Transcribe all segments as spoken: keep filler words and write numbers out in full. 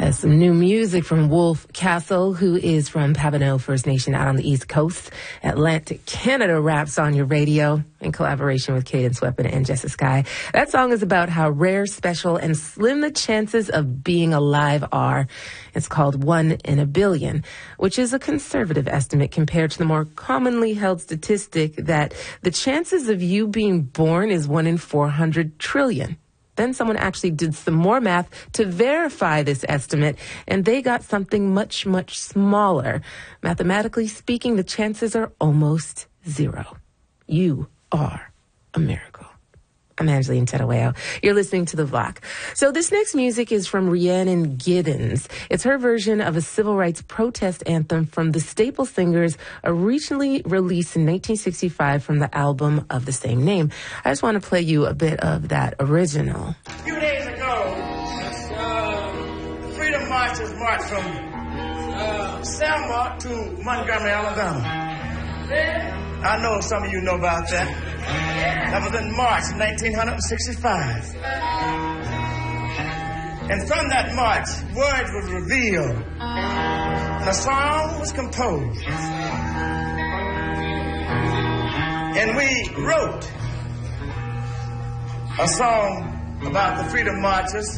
That's some new music from Wolf Castle, who is from Papineau First Nation out on the East Coast. Atlantic Canada raps on your radio in collaboration with Cadence Weapon and Jessica Sky. That song is about how rare, special, and slim the chances of being alive are. It's called One in a Billion, which is a conservative estimate compared to the more commonly held statistic that the chances of you being born is one in four hundred trillion. Then someone actually did some more math to verify this estimate, and they got something much, much smaller. Mathematically speaking, the chances are almost zero. You are a miracle. I'm Angeline Tedaweo. You're listening to The Block. So this next music is from Rhiannon Giddens. It's her version of a civil rights protest anthem from the Staple Singers, originally released in nineteen sixty-five from the album of the same name. I just want to play you a bit of that original. A few days ago, uh, the Freedom Marchers marched from uh, Selma to Montgomery, Alabama. I know some of you know about that. That was in March nineteen sixty-five. And from that march, words were revealed. And a song was composed. And we wrote a song about the Freedom Marchers.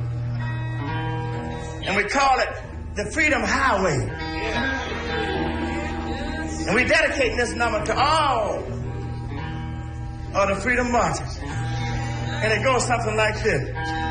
And we call it the Freedom Highway. And we dedicate this number to all of the Freedom Marchers. And it goes something like this.